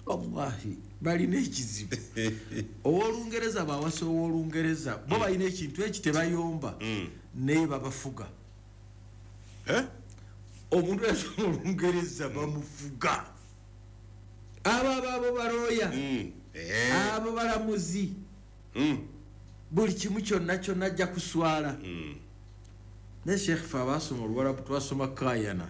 wallahi balina ekizibu ow'Olungereza bawasa ow'Olungereza bo balina ekintu eki tebayomba naye babafuga omuntu yasoma Olungereza bamufuga abo balooya abo balamuzi buli kimu kyonna kyonna ajja kuswala ne Sheikh fa basoma Oluwarabu twasoma kayana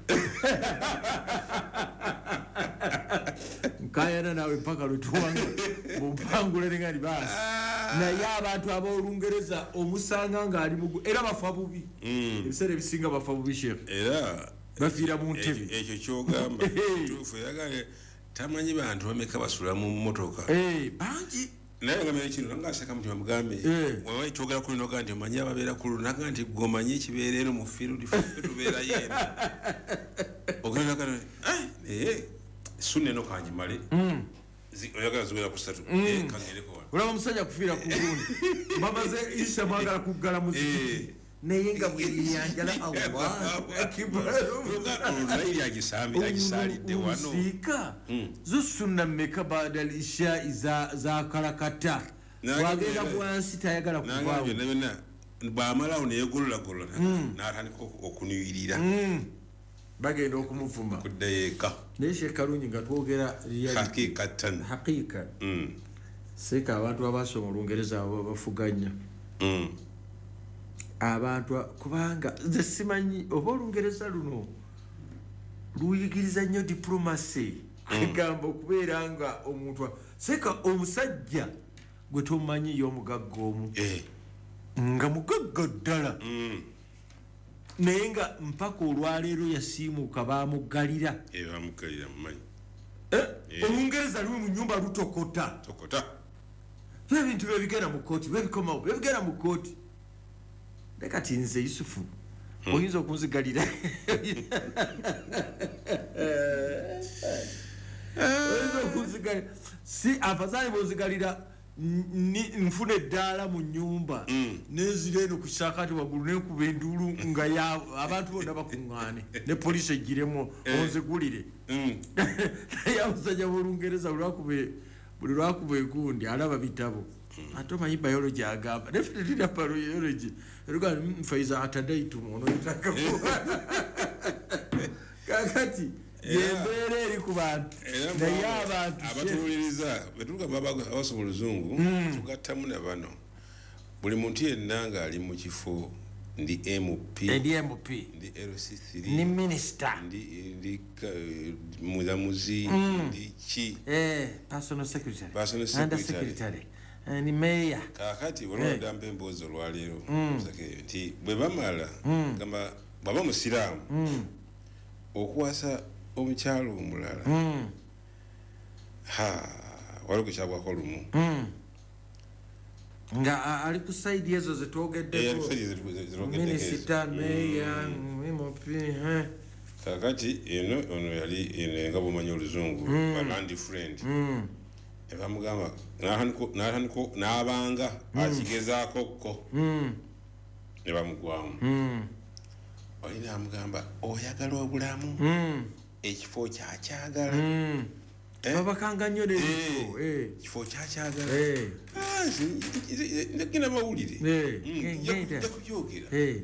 kayana nawe mpaka lutuwanga mumpangule ngani basi naye abantu ab'Olungereza omusanga ng'ali mugu era bafa bubi ebiseera ebisinga bafa bubi Sheikh era bafiira mu ntebe ekyo kyogamba tuufu yagale tamanyi bantu bameka basula mu motoka bangi naye ngamenya kino ngaseka mutima mugambe wewe kyogera ku lino gandi omanyi ababeera ku lunaga nti gomanyi ekibeera eno mu field tubeera yeno ogenda kana sunne no kanjimale oyagala zogera ku ssatu kangereko olaba omusajja kufiira ku gundi bamaze Isa mwagala kuggala muzikiti naye nga bweyanjala Allah naye agisalidde wano siika zo sunna mmeka baada al-isha za kalakata wagenda bwansi tayagala kuvaawo byonna bw'amalawo neyegololagolola n'atandika okunuyirira bagenda okumuvuma kuddayo eka naye Sheikh Kalungi nga twogera haqiqa seeka abantu abasoma Olungereza abo bafuganya abantu kubanga nze simanyi oba Olungereza luno luyigiriza nnyo diplomacy kigamba okubeera nga omuntu seeka omusajja gwe tomanyi y'omugagga omu nga mugagga ddala naye nga mpaka olwaleero yasiimuuka baamuggalira bamuggalira mumanyi Olungereza luli mu nnyumba lutokota ebintu bebigenda mu kooti bebikomawo bebigenda mu kooti kati nze Yusufu oyinza okunzigalira si afadhali bozigalira nfune eddala mu nyumba nenzira eno ku kisakati waggulu nenkuba enduulu nga abantu bonna bakuŋŋaane ne poliisi eggiremu onzigulire naye abasajja b'Olungereza buli lwakuba egundi alaba bitabo ate omanyi biology agamba definitely biology erugana mfaiza atadaitum ono yitakaku kakati yembeera eri ku bantu naye abantu abatuwuliriza betuuka abasoma Oluzungu tugattamu ne bano buli muntu yenna ng'ali mu kifo ndi MP ndi LC3 ni minister ndi mulamuzi ndi ki personal secretary ni mayor kakati olwodamba emboozi olwaleero nti bwe bamala gamba baba musiraamu okuwasa omukyalo omulala waliwo kukyagwako lumu nga ali ku side ezo zetwogeddeko minisita meya kakati ono yali nga bwomanyi Oluzungu balandi friend ebamugamba n'abanga akigezaako ko ne bamugwamu olina amugamba oyagala obulamu ekifo kyakyagala babakanga nnyo n'ekifo kifo kyakyagala ndagenda mawulire nja kubyogera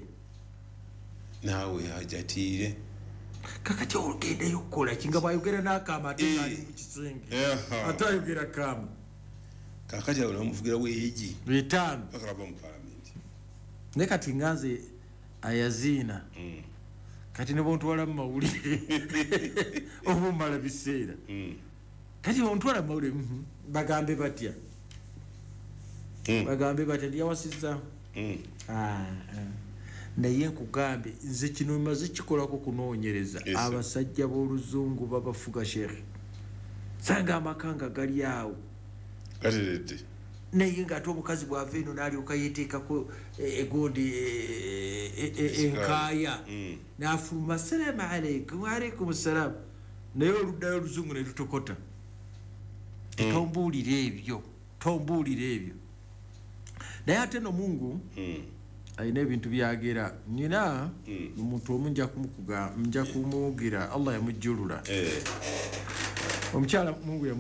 naawe ajatiire kakati ogendayo okukola ki nga bwayogera n'akaama ate ngaali mu kisenge ate ayogera kaama kakati awo namuvugira weegi 5 paka lava mu palamenti naye kati nganze ayaziina kati ne bontwala mu mawulire oba omala biseera kati bontwala mu mawulire bagambe batya ndiyawasizza naye nkugambe nze kino maze kikolako kunoonyereza abasajja b'Oluzungu babafuga Sheikh sanga amakanga gali awo gateredde naye ng'ate omukazi bw'ava eno n'alyoka yeeteekako egondi enkaaya n'afuluma assalaamu aleikum waalaikum salaamu naye oluddayo Oluzungu ne lutokota tombuulira ebyo naye ate no Mungu alina ebintu byagera nina omuntu omu nja kumwogira Allah yamujjulula omukyala Mungu